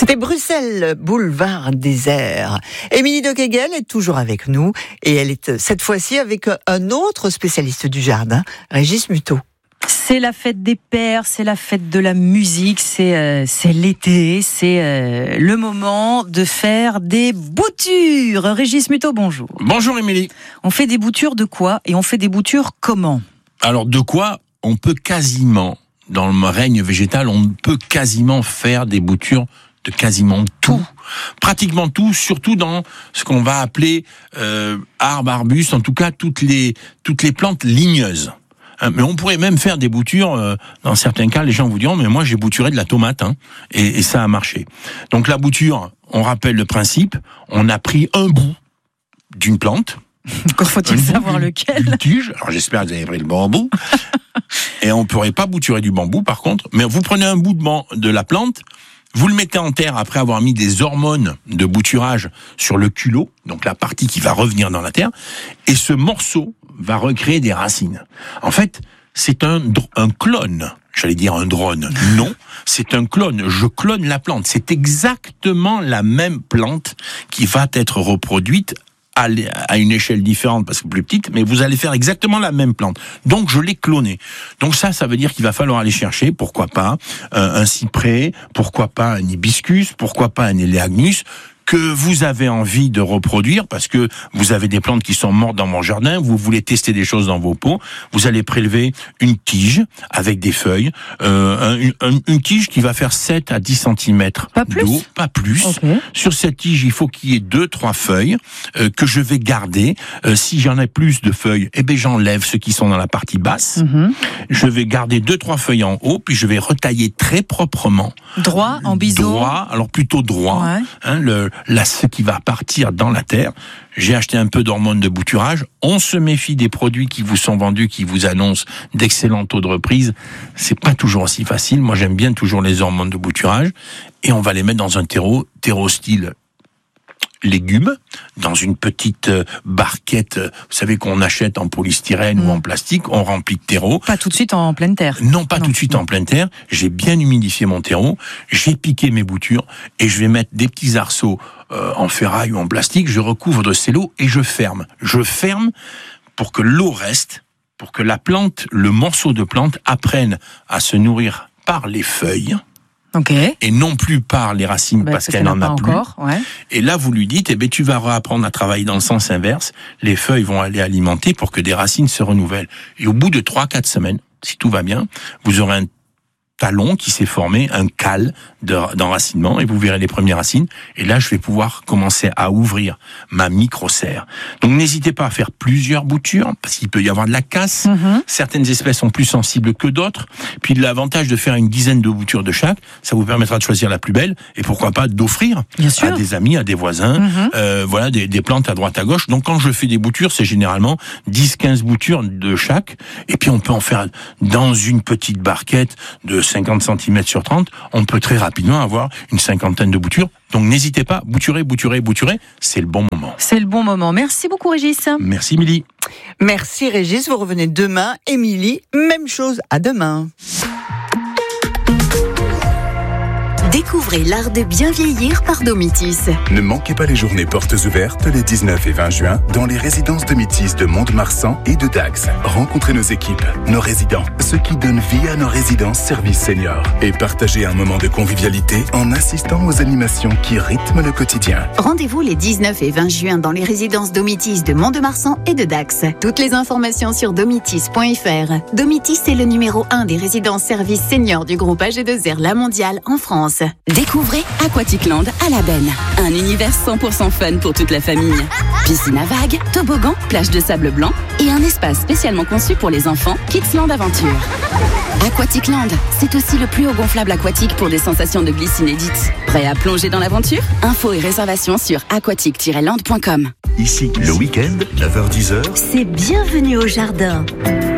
C'était Bruxelles, boulevard désert. Émilie de Kegel est toujours avec nous et elle est cette fois-ci avec un autre spécialiste du jardin, Régis Muto. C'est la fête des pères, c'est la fête de la musique, c'est l'été, c'est le moment de faire des boutures. Régis Muto, bonjour. Bonjour Émilie. On fait des boutures de quoi et on fait des boutures comment ? Alors de quoi on peut quasiment, dans le règne végétal, on peut quasiment faire des boutures de quasiment tout. Pratiquement tout, surtout dans ce qu'on va appeler arbres, arbustes, en tout cas toutes les plantes ligneuses. Mais on pourrait même faire des boutures, dans certains cas, les gens vous diront, mais moi j'ai bouturé de la tomate, et ça a marché. Donc la bouture, on rappelle le principe, on a pris un bout d'une plante. Encore faut-il savoir lequel. Une tige, alors j'espère que vous avez pris le bon bout. Et on ne pourrait pas bouturer du bambou par contre, mais vous prenez un bout de la plante, vous le mettez en terre après avoir mis des hormones de bouturage sur le culot, donc la partie qui va revenir dans la terre, et ce morceau va recréer des racines. En fait, c'est un clone. J'allais dire un drone. Non, c'est un clone. Je clone la plante. C'est exactement la même plante qui va être reproduite à une échelle différente parce que plus petite, mais vous allez faire exactement la même plante. Donc je l'ai cloné. Donc ça veut dire qu'il va falloir aller chercher, pourquoi pas, un cyprès, pourquoi pas un hibiscus, pourquoi pas un éléagnus, que vous avez envie de reproduire parce que vous avez des plantes qui sont mortes dans mon jardin, vous voulez tester des choses dans vos pots, vous allez prélever une tige avec des feuilles, une tige qui va faire 7 à 10 cm d'eau, pas plus. Okay. Sur cette tige, il faut qu'il y ait 2-3 feuilles que je vais garder. Si j'en ai plus de feuilles, j'enlève ceux qui sont dans la partie basse. Je vais garder 2-3 feuilles en haut, puis je vais retailler très proprement. Droit, en biseau. Droit, alors plutôt droit. Ouais. Ce qui va partir dans la terre. J'ai acheté un peu d'hormones de bouturage. On se méfie des produits qui vous sont vendus, qui vous annoncent d'excellents taux de reprise. C'est pas toujours aussi facile. Moi, j'aime bien toujours les hormones de bouturage. Et on va les mettre dans un terreau style légumes, dans une petite barquette, vous savez, qu'on achète en polystyrène ou en plastique, on remplit de terreau. Pas tout de suite en pleine terre. Non, tout de suite en pleine terre. J'ai bien humidifié mon terreau, j'ai piqué mes boutures et je vais mettre des petits arceaux en ferraille ou en plastique, je recouvre de cello et je ferme. Je ferme pour que l'eau reste, pour que la plante, le morceau de plante apprenne à se nourrir par les feuilles. Okay. Et non plus par les racines parce qu'elle n'en a plus. Encore, ouais. Et là, vous lui dites, tu vas réapprendre à travailler dans le sens inverse. Les feuilles vont aller alimenter pour que des racines se renouvellent. Et au bout de 3-4 semaines, si tout va bien, vous aurez un talon qui s'est formé, un cale d'enracinement, et vous verrez les premières racines. Et là, je vais pouvoir commencer à ouvrir ma micro-serre. Donc, n'hésitez pas à faire plusieurs boutures, parce qu'il peut y avoir de la casse. Certaines espèces sont plus sensibles que d'autres. Puis, l'avantage de faire une dizaine de boutures de chaque, ça vous permettra de choisir la plus belle, et pourquoi pas d'offrir à des amis, à des voisins, des plantes à droite à gauche. Donc, quand je fais des boutures, c'est généralement 10-15 boutures de chaque, et puis on peut en faire dans une petite barquette de 50 cm sur 30, on peut très rapidement avoir une cinquantaine de boutures. Donc n'hésitez pas, bouturez, c'est le bon moment. C'est le bon moment. Merci beaucoup Régis. Merci Émilie. Merci Régis, vous revenez demain. Émilie, même chose, à demain. Découvrez l'art de bien vieillir par Domitis. Ne manquez pas les journées portes ouvertes les 19 et 20 juin dans les résidences Domitis de Mont-de-Marsan et de Dax. Rencontrez nos équipes, nos résidents, ceux qui donnent vie à nos résidences services seniors et partagez un moment de convivialité en assistant aux animations qui rythment le quotidien. Rendez-vous les 19 et 20 juin dans les résidences Domitis de Mont-de-Marsan et de Dax. Toutes les informations sur domitis.fr. Domitis est le numéro 1 des résidences services seniors du groupe AG2R La Mondiale en France. Découvrez Aquaticland à la Benne. Un univers 100% fun pour toute la famille. Piscine à vagues, toboggan, plage de sable blanc et un espace spécialement conçu pour les enfants, Kidsland Aventure. Aquaticland, c'est aussi le plus haut gonflable aquatique pour des sensations de glisse inédites. Prêt à plonger dans l'aventure ? Infos et réservations sur aquatic-land.com. Ici, le week-end, 9h-10h. C'est bienvenue au jardin.